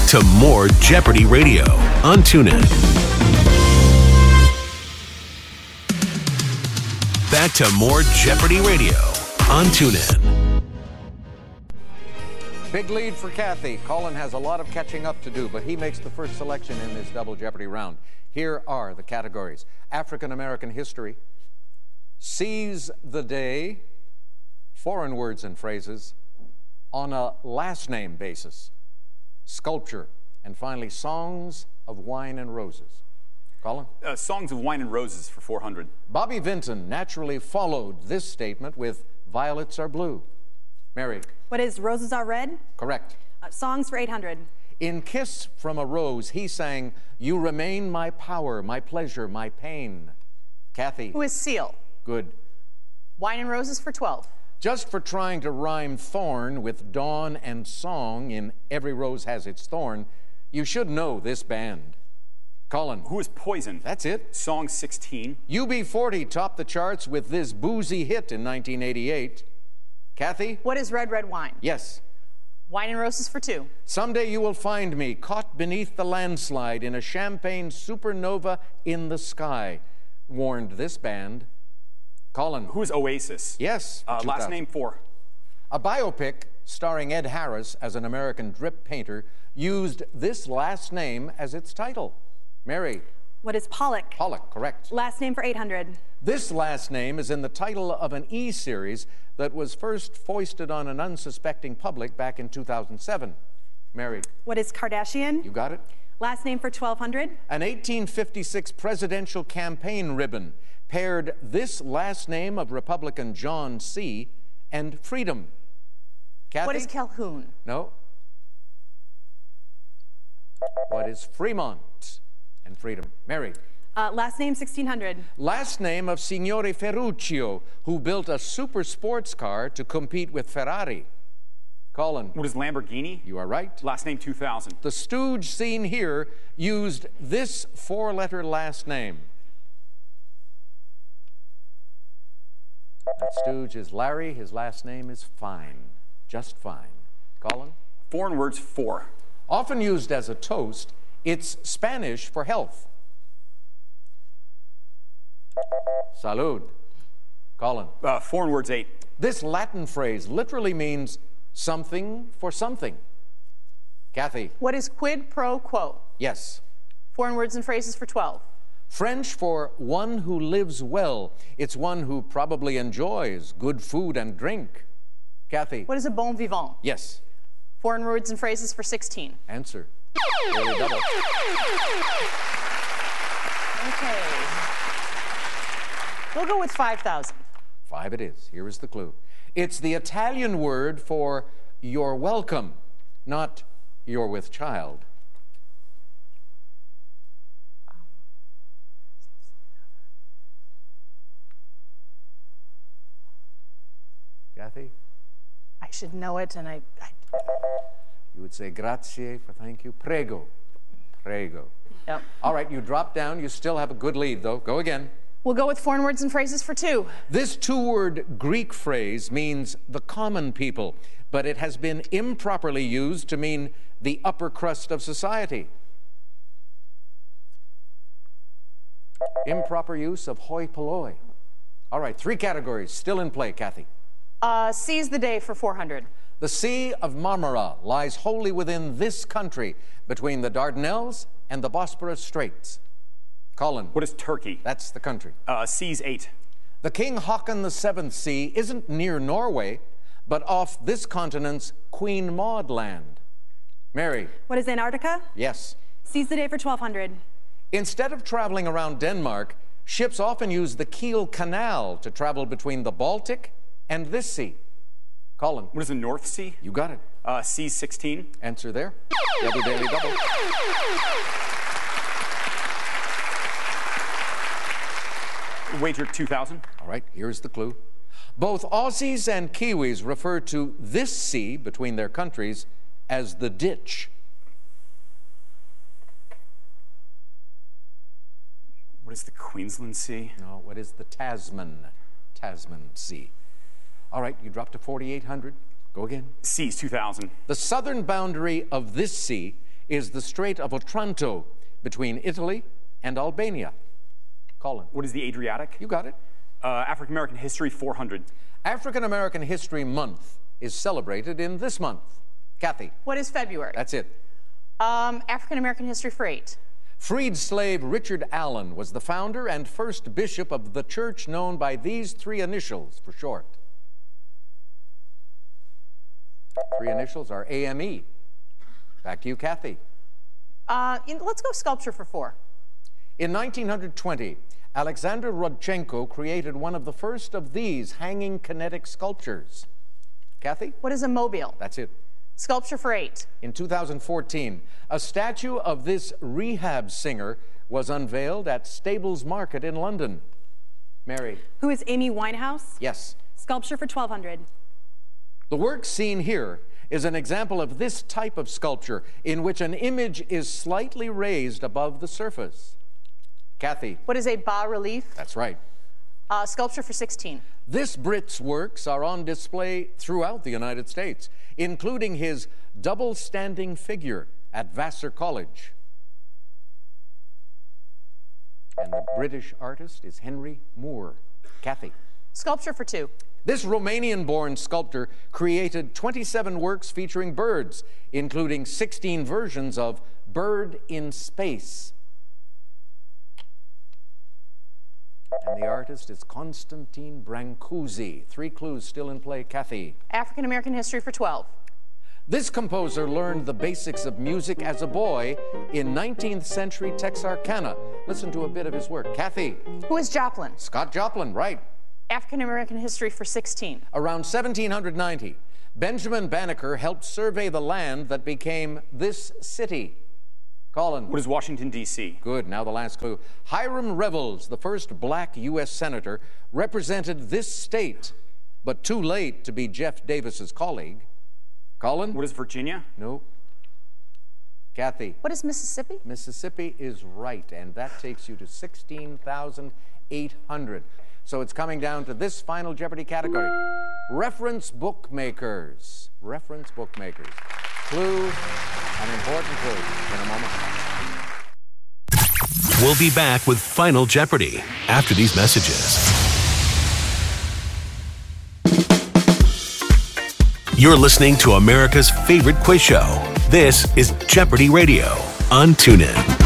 to more Jeopardy Radio on TuneIn. Back to more Jeopardy Radio on TuneIn. Big lead for Kathy. Colin has a lot of catching up to do, but he makes the first selection in this double Jeopardy round. Here are the categories: African American history, seize the day, foreign words and phrases, on a last name basis, sculpture, and finally, songs of wine and roses. Colin? Songs of Wine and Roses for 400. Bobby Vinton naturally followed this statement with violets are blue. Mary? What is roses are red? Correct. Songs for 800. In Kiss from a Rose, he sang, you remain my power, my pleasure, my pain. Kathy? Who is Seal? Good. Wine and Roses for 12. Just for trying to rhyme thorn with dawn and song in Every Rose Has Its Thorn, you should know this band. Colin? Who is Poison? That's it. Song 16. UB40 topped the charts with this boozy hit in 1988. Kathy? What is Red Red Wine? Yes. Wine and Roses for 2. Someday you will find me caught beneath the landslide in a champagne supernova in the sky, warned this band. Colin? Who is Oasis? Yes. Last name 4. A biopic starring Ed Harris as an American drip painter used this last name as its title. Mary? What is Pollock? Pollock, correct. Last name for 800. This last name is in the title of an E-series that was first foisted on an unsuspecting public back in 2007. Mary? What is Kardashian? You got it. Last name for 1200. An 1856 presidential campaign ribbon paired this last name of Republican John C. and freedom. Kathy? What is Calhoun? No. What is Fremont and freedom? Mary? Last name 1600. Last name of Signore Ferruccio, who built a super sports car to compete with Ferrari. Colin? What is Lamborghini? You are right. Last name 2000. The stooge seen here used this four-letter last name. That stooge is Larry. His last name is Fine. Just Fine. Colin? Foreign words 4. Often used as a toast, it's Spanish for health. Salud. Colin? Foreign words 8. This Latin phrase literally means something for something. Kathy? What is quid pro quo? Yes. Foreign words and phrases for 12. French for one who lives well. It's one who probably enjoys good food and drink. Kathy? What is a bon vivant? Yes. Foreign words and phrases for 16. Answer. Daily double. Okay. We'll go with 5,000. 5 it is. Here is the clue. It's the Italian word for you're welcome, not you're with child. Kathy? I should know it, and I You would say grazie for thank you. Prego. Prego. Yep. All right, you drop down. You still have a good lead, though. Go again. We'll go with foreign words and phrases for 2. This two-word Greek phrase means the common people, but it has been improperly used to mean the upper crust of society. Improper use of hoi polloi. All right, 3 categories still in play, Kathy. Seize the day for 400. The Sea of Marmara lies wholly within this country, between the Dardanelles and the Bosporus Straits. Colin? What is Turkey? That's the country. Seas 8. The King Haakon VII Sea isn't near Norway, but off this continent's Queen Maud land. Mary? What is Antarctica? Yes. Seize the day for 1200. Instead of traveling around Denmark, ships often use the Kiel Canal to travel between the Baltic and this sea. Colin? What is the North Sea? You got it. Seas 16. Answer there. The other daily double. Wager 2,000. All right, here's the clue. Both Aussies and Kiwis refer to this sea between their countries as the ditch. What is the Queensland Sea? No, what is the Tasman Sea? All right, you dropped to 4,800. Go again. Seas 2,000. The southern boundary of this sea is the Strait of Otranto between Italy and Albania? Colin. What is the Adriatic? You got it. African American history, 400. African American History Month is celebrated in this month. Kathy. What is February? That's it. African American history for 8. Freed slave Richard Allen was the founder and first bishop of the church known by these 3 initials for short. 3 initials are AME. Back to you, Kathy. Let's go sculpture for 4. In 1920, Alexander Rodchenko created one of the first of these hanging kinetic sculptures. Kathy? What is a mobile? That's it. Sculpture for 8. In 2014, a statue of this rehab singer was unveiled at Stables Market in London. Mary? Who is Amy Winehouse? Yes. Sculpture for 1,200. The work seen here is an example of this type of sculpture in which an image is slightly raised above the surface. Kathy? What is a bas-relief? That's right. Sculpture for 16. This Brit's works are on display throughout the United States, including his double standing figure at Vassar College. And the British artist is Henry Moore. Kathy? Sculpture for 2. This Romanian-born sculptor created 27 works featuring birds, including 16 versions of Bird in Space. And the artist is Constantine Brancusi. 3 clues still in play. Kathy? African American history for 12. This composer learned the basics of music as a boy in 19th century Texarkana. Listen to a bit of his work. Kathy? Who is Joplin? Scott Joplin, right. African American history for 16. Around 1790, Benjamin Banneker helped survey the land that became this city. Colin? What is Washington, D.C.? Good. Now the last clue. Hiram Revels, the first black U.S. senator, represented this state, but too late to be Jeff Davis's colleague. Colin? What is Virginia? No. Kathy? What is Mississippi? Mississippi is right, and that takes you to 16,800. So it's coming down to this final Jeopardy category. Reference bookmakers. Reference bookmakers. Clue, an important clue in a moment. We'll be back with Final Jeopardy after these messages. You're listening to America's favorite quiz show. This is Jeopardy Radio on TuneIn.